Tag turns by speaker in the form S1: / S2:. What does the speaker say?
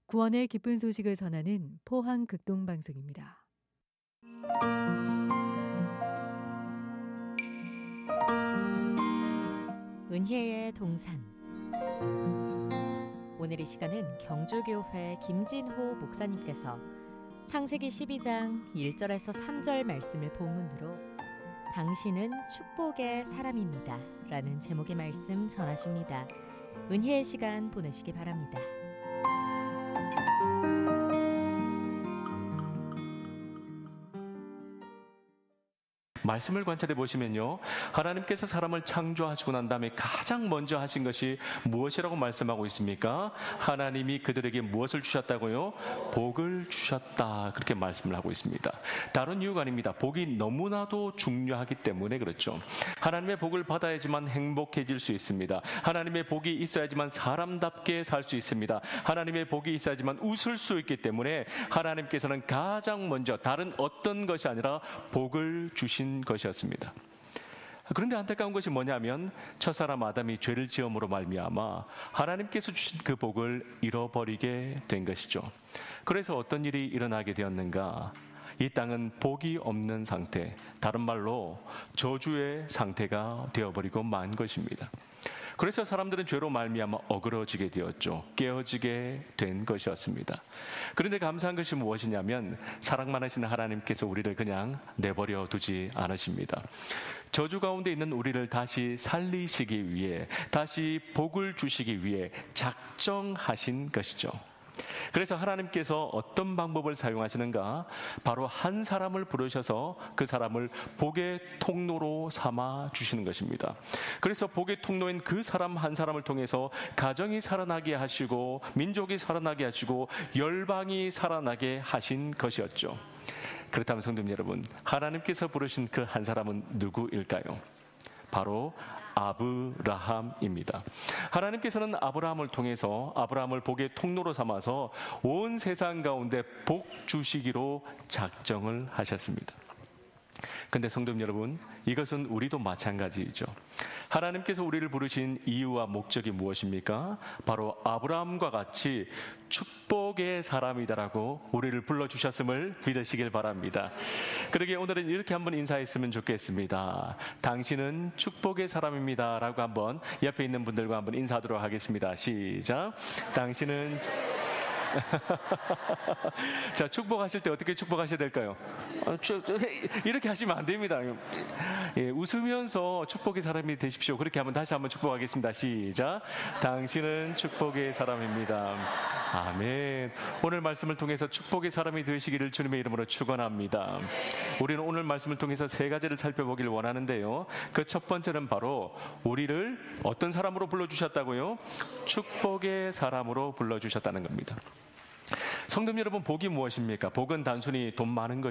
S1: 구원의 기쁜 소식을 전하는 포항 극동방송입니다.
S2: 은혜의 동산. 오늘 이 시간은 경주교회 김진호 목사님께서 창세기 12장 1절에서 3절 말씀을 본문으로 당신은 축복의 사람입니다 라는 제목의 말씀 전하십니다. 은혜의 시간 보내시기 바랍니다.
S3: 말씀을 관찰해 보시면요, 하나님께서 사람을 창조하시고 난 다음에 가장 먼저 하신 것이 무엇이라고 말씀하고 있습니까? 하나님이 그들에게 무엇을 주셨다고요? 복을 주셨다, 그렇게 말씀을 하고 있습니다. 다른 이유가 아닙니다. 복이 너무나도 중요하기 때문에 그렇죠. 하나님의 복을 받아야지만 행복해질 수 있습니다. 하나님의 복이 있어야지만 사람답게 살 수 있습니다. 하나님의 복이 있어야지만 웃을 수 있기 때문에 하나님께서는 가장 먼저 다른 어떤 것이 아니라 복을 주신 것이었습니다. 그런데 안타까운 것이 뭐냐면 첫사람 아담이 죄를 지음으로 말미암아 하나님께서 주신 그 복을 잃어버리게 된 것이죠. 그래서 어떤 일이 일어나게 되었는가? 이 땅은 복이 없는 상태, 다른 말로 저주의 상태가 되어버리고 만 것입니다. 그래서 사람들은 죄로 말미암아 어그러지게 되었죠. 깨어지게 된 것이었습니다. 그런데 감사한 것이 무엇이냐면 사랑 많으신 하나님께서 우리를 그냥 내버려 두지 않으십니다. 저주 가운데 있는 우리를 다시 살리시기 위해, 다시 복을 주시기 위해 작정하신 것이죠. 그래서 하나님께서 어떤 방법을 사용하시는가? 바로 한 사람을 부르셔서 그 사람을 복의 통로로 삼아 주시는 것입니다. 그래서 복의 통로인 그 사람 한 사람을 통해서 가정이 살아나게 하시고 민족이 살아나게 하시고 열방이 살아나게 하신 것이었죠. 그렇다면 성도님 여러분, 하나님께서 부르신 그 한 사람은 누구일까요? 바로 아브라함입니다. 하나님께서는 아브라함을 통해서 아브라함을 복의 통로로 삼아서 온 세상 가운데 복 주시기로 작정을 하셨습니다. 근데 성도님 여러분, 이것은 우리도 마찬가지이죠. 하나님께서 우리를 부르신 이유와 목적이 무엇입니까? 바로 아브라함과 같이 축복의 사람이다라고 우리를 불러주셨음을 믿으시길 바랍니다. 그러게 오늘은 이렇게 한번 인사했으면 좋겠습니다. 당신은 축복의 사람입니다 라고 한번 옆에 있는 분들과 한번 인사하도록 하겠습니다. 시작. 당신은 자, 축복하실 때 어떻게 축복하셔야 될까요? 이렇게 하시면 안 됩니다. 예, 웃으면서 축복의 사람이 되십시오. 그렇게 한번 다시 한번 축복하겠습니다. 시작. 당신은 축복의 사람입니다. 아멘. 오늘 말씀을 통해서 축복의 사람이 되시기를 주님의 이름으로 축원합니다. 우리는 오늘 말씀을 통해서 세 가지를 살펴보길 원하는데요. 그 첫 번째는 바로 우리를 어떤 사람으로 불러주셨다고요? 축복의 사람으로 불러주셨다는 겁니다. 성도님 여러분, 복이 무엇입니까? 복은 단순히 돈 많은 것